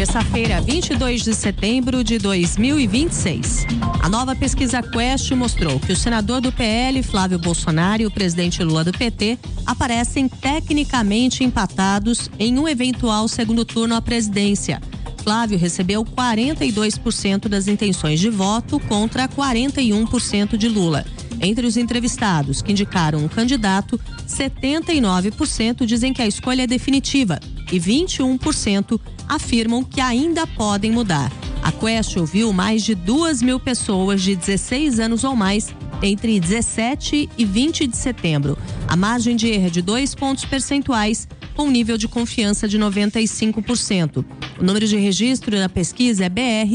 terça-feira, 22 de setembro de 2026. A nova pesquisa Quest mostrou que o senador do PL, Flávio Bolsonaro, e o presidente Lula do PT aparecem tecnicamente empatados em um eventual segundo turno à presidência. Flávio recebeu 42% das intenções de voto contra 41% de Lula. Entre os entrevistados que indicaram um candidato, 79% dizem que a escolha é definitiva e 21% afirmam que ainda podem mudar. A Quest ouviu mais de 2.000 pessoas de 16 anos ou mais entre 17 e 20 de setembro. A margem de erro é de 2 pontos percentuais, com nível de confiança de 95%. O número de registro da pesquisa é BR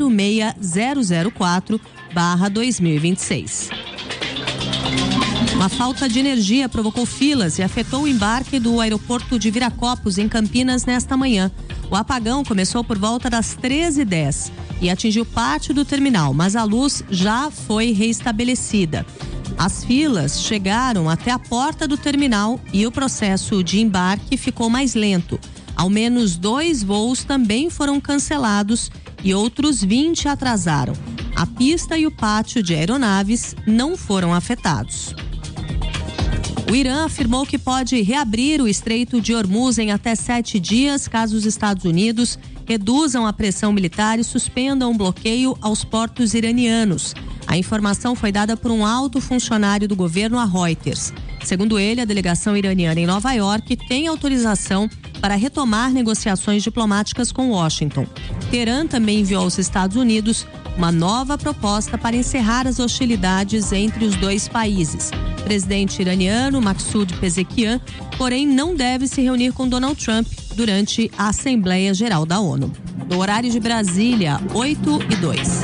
06004/2026. Uma falta de energia provocou filas e afetou o embarque do aeroporto de Viracopos, em Campinas, nesta manhã. O apagão começou por volta das 13h10 e atingiu parte do terminal, mas a luz já foi reestabelecida. As filas chegaram até a porta do terminal e o processo de embarque ficou mais lento. Ao menos 2 voos também foram cancelados e outros 20 atrasaram. A pista e o pátio de aeronaves não foram afetados. O Irã afirmou que pode reabrir o Estreito de Hormuz em até 7 dias, caso os Estados Unidos reduzam a pressão militar e suspendam o bloqueio aos portos iranianos. A informação foi dada por um alto funcionário do governo à Reuters. Segundo ele, a delegação iraniana em Nova York tem autorização para retomar negociações diplomáticas com Washington. Teherã também enviou aos Estados Unidos uma nova proposta para encerrar as hostilidades entre os dois países. O presidente iraniano, Masoud Pezeshkian, porém, não deve se reunir com Donald Trump durante a Assembleia Geral da ONU. No horário de Brasília, 8h02.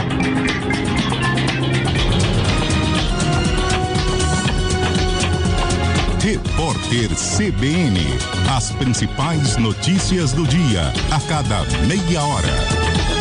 Repórter CBN. As principais notícias do dia, a cada meia hora.